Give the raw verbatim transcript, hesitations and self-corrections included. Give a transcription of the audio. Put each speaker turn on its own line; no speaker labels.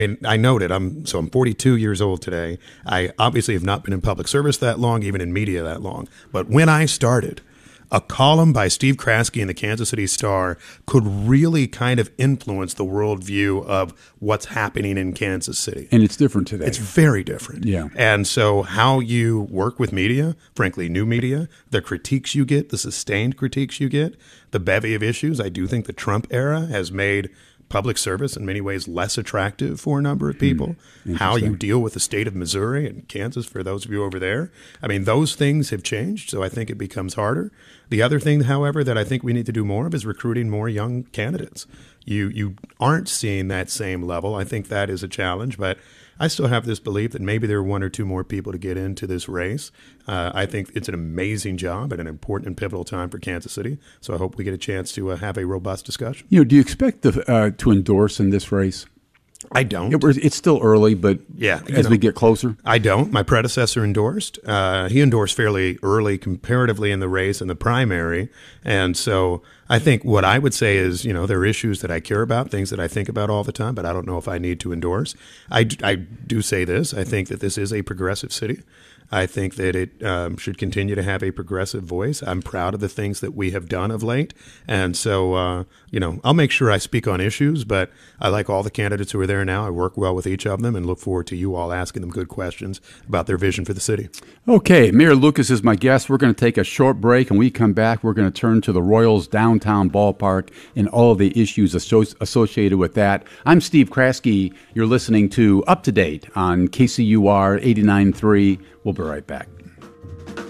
And I noted, I'm so I'm forty-two years old today. I obviously have not been in public service that long, even in media that long. But when I started, a column by Steve Kraske in the Kansas City Star could really kind of influence the worldview of what's happening in Kansas City.
And it's different today.
It's very different.
Yeah.
And so how you work with media, frankly, new media, the critiques you get, the sustained critiques you get, the bevy of issues, I do think the Trump era has made public service in many ways less attractive for a number of people. Hmm. How you deal with the state of Missouri and Kansas, for those of you over there. I mean, those things have changed, so I think it becomes harder. The other thing, however, that I think we need to do more of is recruiting more young candidates. You you aren't seeing that same level. I think that is a challenge, but I still have this belief that maybe there are one or two more people to get into this race. Uh, I think it's an amazing job at an important and pivotal time for Kansas City. So I hope we get a chance to uh, have a robust discussion.
You know, do you expect the, uh, to endorse in this race?
I don't.
It was, it's still early, but
yeah,
as know, we get closer?
I don't. My predecessor endorsed. Uh, he endorsed fairly early comparatively in the race and the primary. And so I think what I would say is, you know, there are issues that I care about, things that I think about all the time, but I don't know if I need to endorse. I, I do say this. I think that this is a progressive city. I think that it um, should continue to have a progressive voice. I'm proud of the things that we have done of late. And so, uh, you know, I'll make sure I speak on issues, but I like all the candidates who are there now. I work well with each of them and look forward to you all asking them good questions about their vision for the city.
Okay, Mayor Lucas is my guest. We're going to take a short break, and when we come back, we're going to turn to the Royals downtown ballpark and all the issues associated with that. I'm Steve Kraske. You're listening to Up to Date on K C U R eighty-nine point three. We'll be right back.